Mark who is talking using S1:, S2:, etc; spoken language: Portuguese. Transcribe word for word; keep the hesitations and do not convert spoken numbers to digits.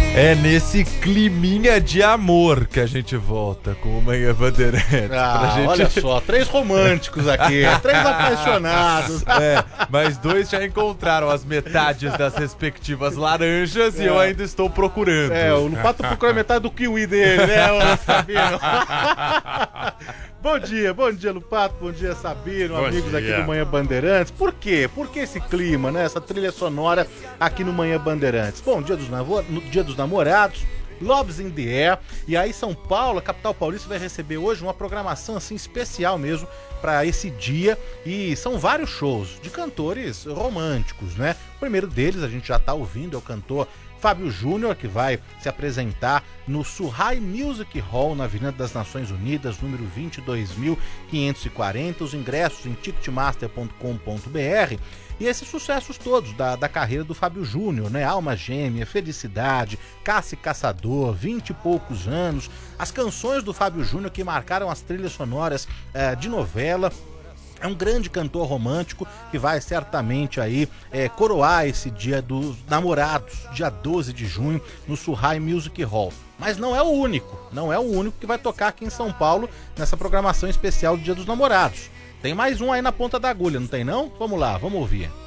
S1: É nesse climinha de amor que a gente volta com o Manhã Bandeirantes.
S2: Ah,
S1: pra gente...
S2: olha só, três românticos aqui, três apaixonados.
S1: É, mas dois já encontraram as metades das respectivas laranjas é. e eu ainda estou procurando.
S2: É, o Pato procura metade do kiwi dele, né, ô Sabino? Bom dia, bom dia, Lupato, bom dia, Sabino, bom amigos dia. Aqui do Manhã Bandeirantes. Por quê? Por que esse clima, né? Essa trilha sonora aqui no Manhã Bandeirantes? Bom, dia dos, navo... dia dos namorados, Loves in the Air, e aí São Paulo, a capital paulista, vai receber hoje uma programação assim especial mesmo para esse dia, e são vários shows de cantores românticos, né? O primeiro deles a gente já tá ouvindo, é o cantor Fábio Júnior, que vai se apresentar no Surrai Music Hall, na Avenida das Nações Unidas, número vinte e dois mil quinhentos e quarenta, os ingressos em ticketmaster ponto com ponto b r. E esses sucessos todos da, da carreira do Fábio Júnior, né? Alma Gêmea, Felicidade, Caça e Caçador, Vinte e Poucos Anos, as canções do Fábio Júnior que marcaram as trilhas sonoras eh, de novela. É um grande cantor romântico que vai certamente aí é, coroar esse dia dos namorados, dia doze de junho, no Surrai Music Hall. Mas não é o único, não é o único que vai tocar aqui em São Paulo nessa programação especial do Dia dos Namorados. Tem mais um aí na ponta da agulha, não tem não? Vamos lá, vamos ouvir.